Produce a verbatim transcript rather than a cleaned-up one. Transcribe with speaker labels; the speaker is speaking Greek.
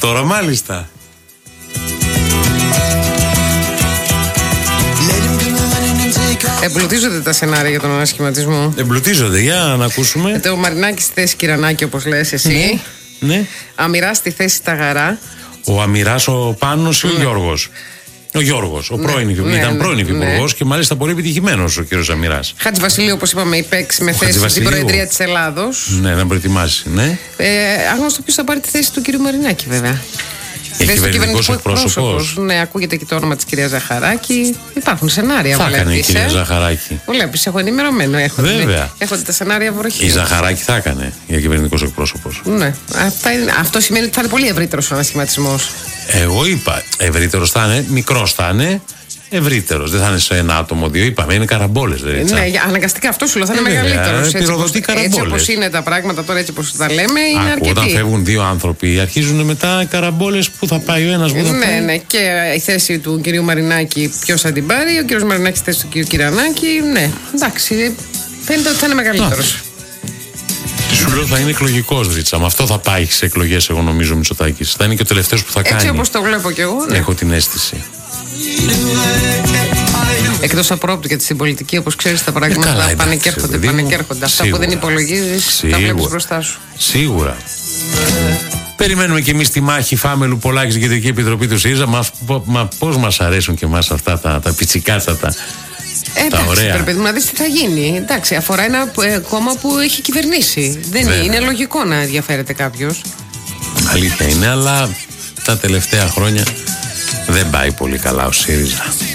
Speaker 1: Τώρα μάλιστα.
Speaker 2: Εμπλουτίζονται τα σενάρια για τον ανασχηματισμό.
Speaker 1: Εμπλουτίζονται, για να ακούσουμε.
Speaker 2: Το Μαρινάκη στη θέση Κυρανάκη, όπως λες εσύ.
Speaker 1: Ναι. Ναι.
Speaker 2: Αμυρά στη θέση Ταγαρά.
Speaker 1: Ο Αμυράς, ο Πάνος ή ο Γιώργος. Ο Γιώργος, ο πρώην, ναι, ήταν πρώην ναι, υπουργός ναι. και μάλιστα πολύ επιτυχημένος ο κύριος Αμυράς.
Speaker 2: Χατζηβασιλείου, όπως είπαμε, υπέξει με θέση στην Προεδρία της Ελλάδος.
Speaker 1: Ναι, να προετοιμάσει, ναι.
Speaker 2: Ε, άγνωστο ποιος θα πάρει τη θέση του κύριου Μαρινάκη, βέβαια.
Speaker 1: Έχει κυβερνητικός εκπρόσωπος.
Speaker 2: Ναι, ακούγεται και το όνομα της κυρίας Ζαχαράκη. Υπάρχουν σενάρια.
Speaker 1: Θα έκανε η κυρία Ζαχαράκη.
Speaker 2: Βλέπεις, έχω ενημερωμένο. Έχονται,
Speaker 1: βέβαια.
Speaker 2: Έχονται τα σενάρια βροχή.
Speaker 1: Η Ζαχαράκη θα έκανε για κυβερνητικός εκπρόσωπος.
Speaker 2: Ναι. Αυτά είναι, αυτό σημαίνει ότι θα είναι πολύ ευρύτερος ο ανασχηματισμός.
Speaker 1: Εγώ είπα, ευρύτερος θα είναι, μικρός θα είναι. Ευρύτερος, δεν θα είναι σε ένα άτομο, δύο. Είπαμε, είναι καραμπόλες.
Speaker 2: Ναι, αναγκαστικά αυτό σου λέω, θα είναι ε, μεγαλύτερος.
Speaker 1: Έτσι,
Speaker 2: έτσι όπως είναι τα πράγματα τώρα, έτσι όπως τα λέμε, είναι
Speaker 1: Άκου,
Speaker 2: αρκετοί.
Speaker 1: Όταν φεύγουν δύο άνθρωποι, αρχίζουν μετά καραμπόλες που θα πάει ο ένας.
Speaker 2: Ναι, ναι, ναι. Και η θέση του κυρίου Μαρινάκη, ποιος θα την πάρει, ο κύριος Μαρινάκης στη θέση του κυρίου Κυρανάκη. Ναι, εντάξει, φαίνεται ότι θα είναι μεγαλύτερος.
Speaker 1: Σου λέω θα είναι εκλογικός, Ρίτσα. Με αυτό θα πάει σε εκλογές, εγώ νομίζω, Μητσοτάκης. Θα είναι και ο τελευταίος που θα κάνει.
Speaker 2: Έτσι όπως το βλέπω κι εγώ. Ναι.
Speaker 1: Έχω την αίσθηση.
Speaker 2: Εκτός απρόπτου, γιατί στην πολιτική, όπως ξέρεις, τα πράγματα ε, πάνε και έρχονται. Πάνε και έρχονται. Αυτά που δεν υπολογίζεις, τα βλέπεις μπροστά σου.
Speaker 1: Σίγουρα. Περιμένουμε κι εμείς τη μάχη Φάμελου Πολάκη στην Κεντρική Επιτροπή του ΣΥΡΙΖΑ. Μα, μα πώς μας αρέσουν και εμάς αυτά τα, τα πιτσικάτσα.
Speaker 2: Ε, τα εντάξει, ωραία. Πρέπει να δεις τι θα γίνει. Εντάξει, αφορά ένα ε, κόμμα που έχει κυβερνήσει. Δεν είναι, είναι λογικό να ενδιαφέρεται κάποιος.
Speaker 1: Αλήθεια είναι, αλλά τα τελευταία χρόνια δεν πάει πολύ καλά ο ΣΥΡΙΖΑ.